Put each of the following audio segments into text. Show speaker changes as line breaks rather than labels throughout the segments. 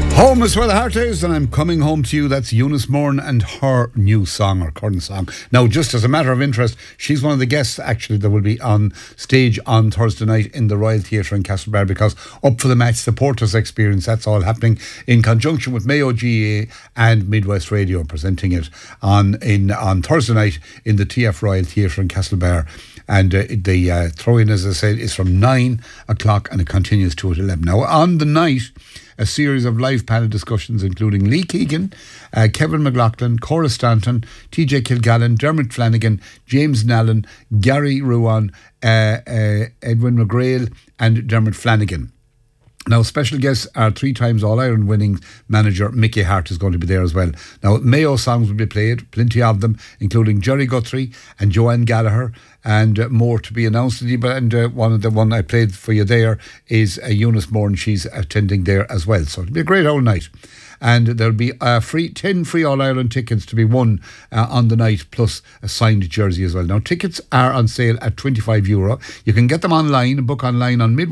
Home is where the heart is, and I'm coming home to you. That's Eunice Moran and her new song, or current song. Now, just as a matter of interest, she's one of the guests, actually, that will be on stage on Thursday night in the Royal Theatre in Castlebar, because Up for the Match Supporters Experience, that's all happening in conjunction with Mayo GAA and Midwest Radio, presenting it on Thursday night in the TF Royal Theatre in Castlebar. And the throw-in, as I said, is from 9 o'clock and it continues to at 11. Now, on the night, a series of live panel discussions including Lee Keegan, Kevin McLaughlin, Cora Stanton, TJ Kilgallen, Dermot Flanagan, James Nallen, Gary Ruan, Edwin McGrail and Dermot Flanagan. Now, special guests are 3 times All-Ireland winning manager Mickey Hart is going to be there as well. Now, Mayo songs will be played, plenty of them, including Jerry Guthrie and Joanne Gallagher, and more to be announced. And one I played for you there is Eunice Moore, and she's attending there as well. So it'll be a great old night. And there'll be 10 free All-Ireland tickets to be won on the night, plus a signed jersey as well. Now, tickets are on sale at €25. You can get them online, book online on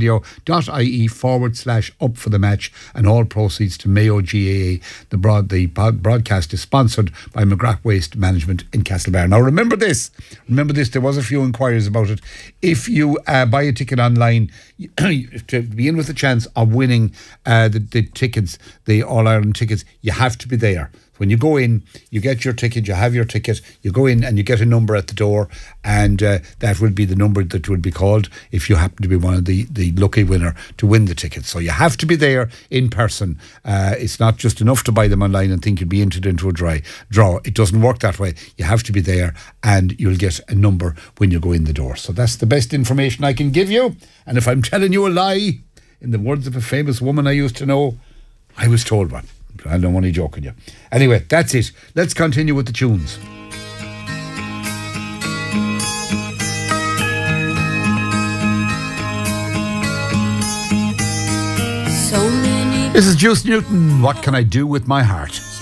midwestradio.ie/up for the match, and all proceeds to Mayo GAA. The broadcast is sponsored by McGrath Waste Management in Castlebar. Now, remember this, there was a few inquiries about it. If you buy a ticket online, to be in with a chance of winning the tickets, the All-Ireland tickets, you have to be there. When you go in, you get your ticket, you have your ticket, you go in and you get a number at the door, and that will be the number that will be called if you happen to be one of the lucky winner to win the ticket. So you have to be there in person. It's not just enough to buy them online and think you'll be entered into a draw. It doesn't work that way. You have to be there, and you'll get a number when you go in the door. So that's the best information I can give you. And if I'm telling you a lie, in the words of a famous woman I used to know, I was told one. I don't want to joke on you. Anyway, that's it. Let's continue with the tunes. This is Juice Newton. What can I do with my heart?